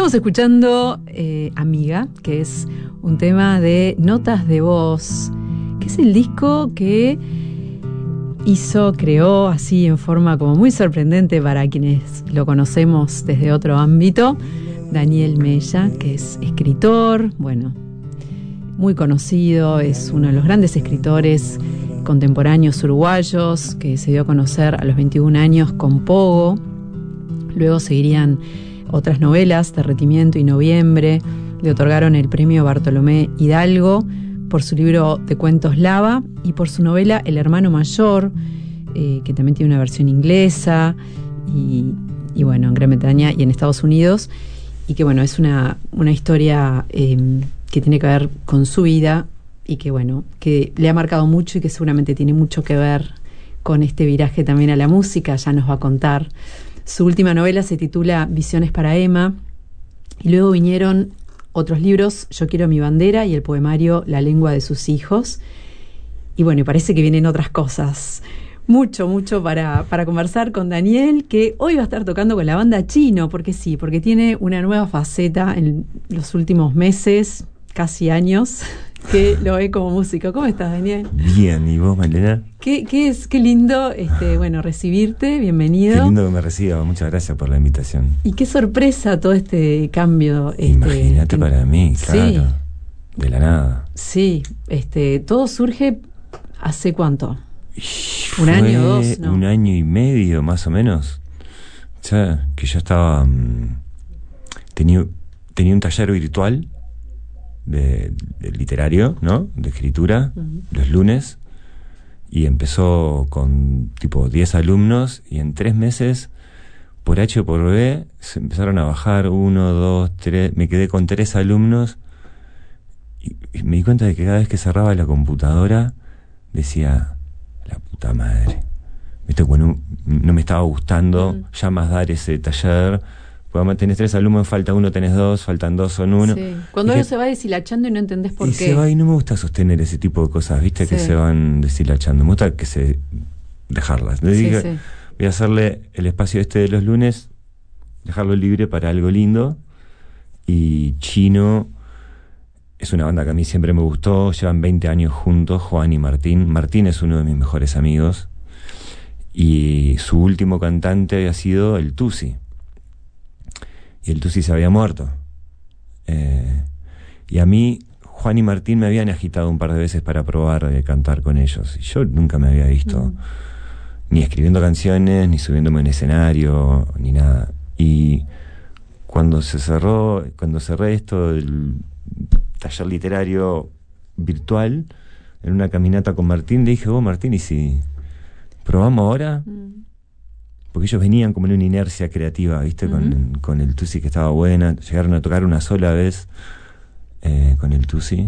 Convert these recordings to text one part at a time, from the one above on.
Estamos escuchando Amiga, que es un tema de Notas de Voz, que es el disco que creó así en forma como muy sorprendente para quienes lo conocemos desde otro ámbito, Daniel Mella, que es escritor, bueno, muy conocido, es uno de los grandes escritores contemporáneos uruguayos, que se dio a conocer a los 21 años con Pogo. Luego seguirían otras novelas, Derretimiento y Noviembre. Le otorgaron el premio Bartolomé Hidalgo por su libro de cuentos Lava y por su novela El hermano mayor, que también tiene una versión inglesa y bueno, en Gran Bretaña y en Estados Unidos, y que bueno, es una historia que tiene que ver con su vida y que bueno, que le ha marcado mucho y que seguramente tiene mucho que ver con este viraje también a la música. Ya nos va a contar. Su última novela se titula Visiones para Emma, y luego vinieron otros libros, Yo quiero mi bandera y el poemario La lengua de sus hijos. Y bueno, y parece que vienen otras cosas. Mucho para conversar con Daniel, que hoy va a estar tocando con la banda Chino, porque sí, porque tiene una nueva faceta en los últimos meses, casi años, que lo ve como músico. ¿Cómo estás, Daniel? Bien, ¿y vos, Malena? Qué lindo bueno, recibirte, bienvenido. Qué lindo que me reciba, muchas gracias por la invitación. Y qué sorpresa todo este cambio. Imagínate para mí, claro, sí, de la nada. Sí, todo surge ¿hace cuánto? ¿Un año o dos? ¿No? 1 año y medio, más o menos. O sea, que yo estaba... tenía un taller virtual de literario, ¿no? De escritura, los lunes, y empezó con tipo 10 alumnos, y en 3 meses, por H o por B, se empezaron a bajar 1, 2, 3, me quedé con 3 alumnos, y me di cuenta de que cada vez que cerraba la computadora, decía, la puta madre, ¿viste? Bueno, no me estaba gustando ya más dar ese taller. Tenés 3 alumnos, falta 1, tenés 2, faltan 2, son 1. Sí. Cuando uno se va deshilachando y no entendés por qué. Se va, y no me gusta sostener ese tipo de cosas, ¿viste? Sí. Que se van deshilachando. Me gusta dejarlas. Le dije, voy a hacerle el espacio de los lunes, dejarlo libre para algo lindo. Y Chino es una banda que a mí siempre me gustó. Llevan 20 años juntos, Juan y Martín. Martín es uno de mis mejores amigos. Y su último cantante había sido el Tusi. Y el Tusi se había muerto. Y a mí, Juan y Martín me habían agitado un par de veces para probar cantar con ellos. Y yo nunca me había visto ni escribiendo canciones, ni subiéndome en escenario, ni nada. Y cuando cerré esto del taller literario virtual, en una caminata con Martín, le dije, Martín, ¿y si probamos ahora? Porque ellos venían como en una inercia creativa, ¿viste? Con el Tusi, que estaba buena. Llegaron a tocar una sola vez con el Tusi.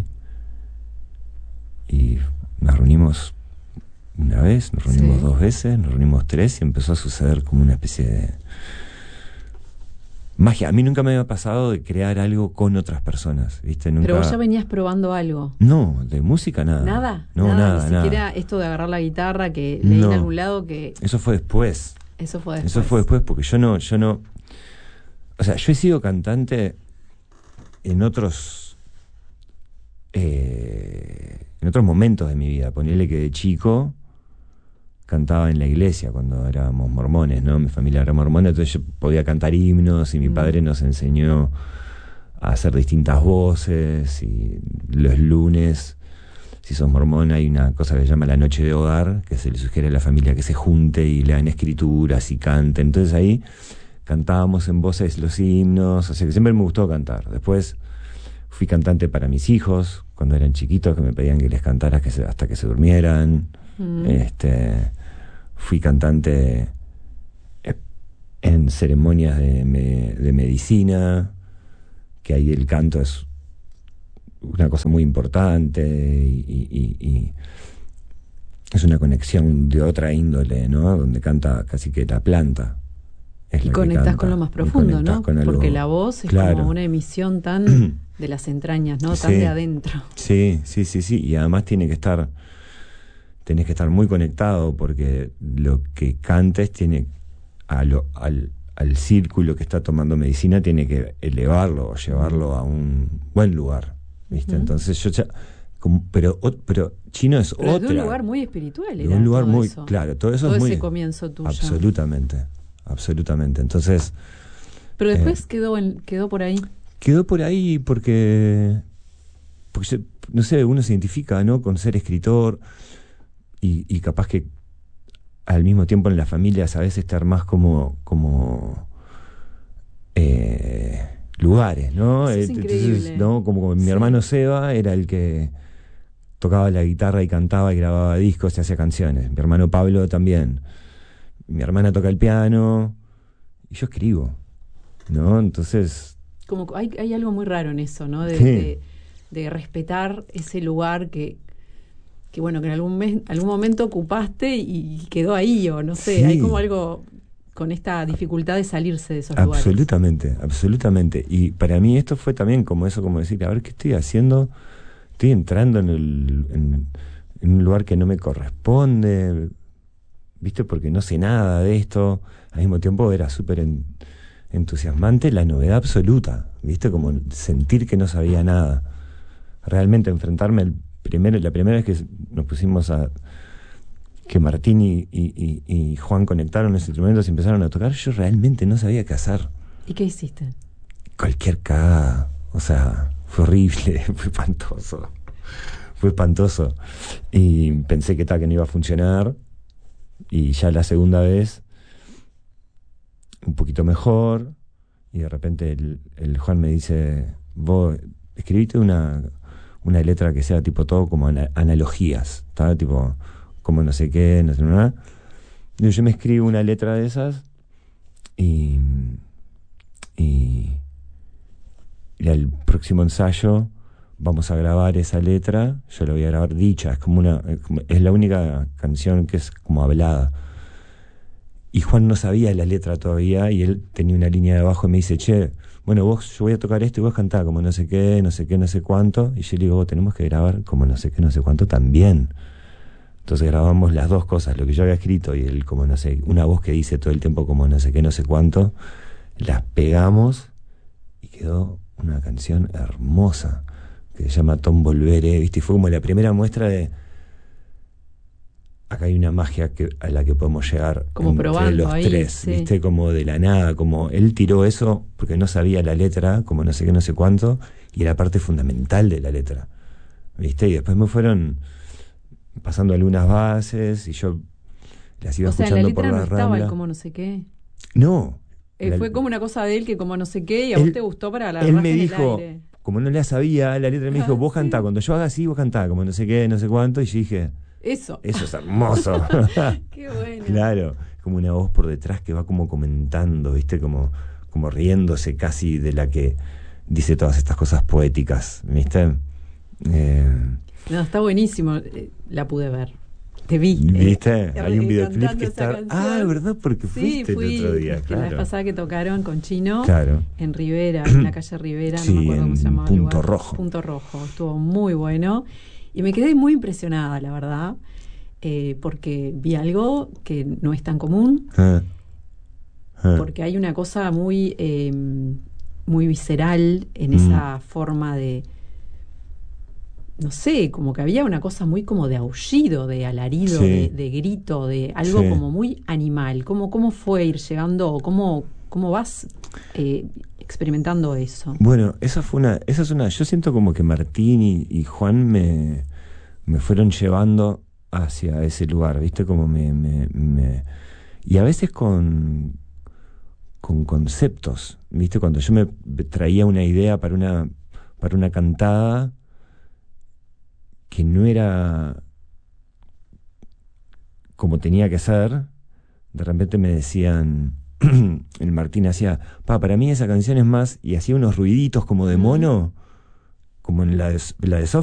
Y nos reunimos una vez, nos reunimos 2 veces, nos reunimos 3, y empezó a suceder como una especie de magia. A mí nunca me había pasado de crear algo con otras personas, ¿viste? Nunca... Pero vos ya venías probando algo. No, de música nada. ¿Nada? No, nada. Ni siquiera esto de agarrar la guitarra, que leí en algún lado que... Eso fue después. Eso fue después, porque yo no... O sea, yo he sido cantante en otros momentos de mi vida. Ponerle que de chico cantaba en la iglesia cuando éramos mormones, ¿no? Mi familia era mormona, entonces yo podía cantar himnos, y mi padre nos enseñó a hacer distintas voces. Y los lunes, si sos mormón, hay una cosa que se llama la noche de hogar, que se le sugiere a la familia que se junte y lean escrituras y canten. Entonces ahí cantábamos en voces los himnos, o sea que siempre me gustó cantar. Después fui cantante para mis hijos, cuando eran chiquitos, que me pedían que les cantara hasta que se durmieran. Fui cantante en ceremonias de medicina, que ahí el canto es una cosa muy importante, y es una conexión de otra índole, ¿no? Donde canta casi que la planta. Y conectás con lo más profundo, ¿no? Porque la voz es como una emisión tan de las entrañas, ¿no? Tan de adentro. Sí. Y además tenés que estar muy conectado, porque lo que cantes tiene a al círculo que está tomando medicina tiene que elevarlo o llevarlo a un buen lugar, ¿viste? Entonces yo ya... pero chino es pero otra. De un lugar muy espiritual. De un lugar todo muy... eso. Claro, todo eso todo es muy... ese comienzo tuyo. Absolutamente. Entonces... Pero después quedó por ahí. Quedó por ahí porque no sé, uno se identifica, ¿no?, con ser escritor y capaz que al mismo tiempo en la familia sabes estar más como lugares, ¿no? Eso es increíble. Entonces, ¿no? Como mi hermano Seba era el que tocaba la guitarra y cantaba y grababa discos y hacía canciones. Mi hermano Pablo también. Mi hermana toca el piano y yo escribo, ¿no? Entonces... Como hay algo muy raro en eso, ¿no? Sí. De respetar ese lugar que bueno, que en algún momento ocupaste y quedó ahí, o no sé, Sí. hay como algo con esta dificultad de salirse de esos lugares. Absolutamente. Y para mí esto fue también como eso, como decir, a ver, ¿qué estoy haciendo? Estoy entrando en un lugar que no me corresponde, ¿viste? Porque no sé nada de esto. Al mismo tiempo era súper entusiasmante la novedad absoluta, ¿viste? Como sentir que no sabía nada. Realmente enfrentarme la primera vez que nos pusimos que Martín y Juan conectaron los instrumentos y empezaron a tocar, yo realmente no sabía qué hacer. ¿Y qué hiciste? Cualquier cagada. O sea, fue horrible, fue espantoso. Y pensé que no iba a funcionar. Y ya la segunda vez, un poquito mejor. Y de repente el Juan me dice, vos escribiste una letra que sea tipo todo como analogías, ¿está? Tipo, como no sé qué, no sé nada. Yo me escribo una letra de esas y al próximo ensayo vamos a grabar esa letra. Yo la voy a grabar dicha, es la única canción que es como hablada. Y Juan no sabía la letra todavía y él tenía una línea de abajo y me dice, che, bueno, yo voy a tocar esto y vos cantá como no sé qué, no sé qué, no sé cuánto. Y yo le digo, tenemos que grabar como no sé qué, no sé cuánto también. Entonces grabamos las dos cosas, lo que yo había escrito y él como no sé, una voz que dice todo el tiempo como no sé qué, no sé cuánto. Las pegamos y quedó una canción hermosa que se llama Tom Volveré, ¿viste? Y fue como la primera muestra de... Acá hay una magia a la que podemos llegar como entre probando los ahí, tres, sí. ¿viste? Como de la nada, como él tiró eso porque no sabía la letra, como no sé qué, no sé cuánto, y era parte fundamental de la letra, ¿viste? Y después me fueron pasando algunas bases y yo las iba escuchando la por letra la no estaba Rambla. el como no sé qué. No. Fue como una cosa de él que como no sé qué y a vos te gustó para la él raja me en dijo, el aire. como no la sabía la letra, me dijo, vos Sí. cantá, cuando yo haga así, vos cantá, como no sé qué, no sé cuánto, y yo dije, Eso es hermoso. Qué bueno. Claro, como una voz por detrás que va como comentando, ¿viste? Como riéndose casi de la que dice todas estas cosas poéticas, ¿viste? No, está buenísimo. La pude ver. Te vi. ¿Viste? Hay un videoclip cantando que esa está... canción. ¿verdad? Porque Sí, fuiste el otro día, que la vez pasada que tocaron con Chino Claro. en Rivera, en la calle Rivera, Sí, no me acuerdo cómo se llamaba el Punto lugar. Rojo. Punto Rojo. Estuvo muy bueno. Y me quedé muy impresionada, la verdad, porque vi algo que no es tan común, porque hay una cosa muy visceral en esa forma de, no sé, como que había una cosa muy como de aullido, de alarido, Sí. de grito, de algo Sí. como muy animal. ¿Cómo fue ir llegando? ¿Cómo vas experimentando eso? Bueno, esa es una, yo siento como que Martín y Juan me fueron llevando hacia ese lugar, ¿viste? Como y a veces con conceptos, ¿viste? Cuando yo me traía una idea para una cantada que no era como tenía que ser, de repente me decían, el Martín hacía, para mí esa canción es más, y hacía unos ruiditos como de mono, como en la de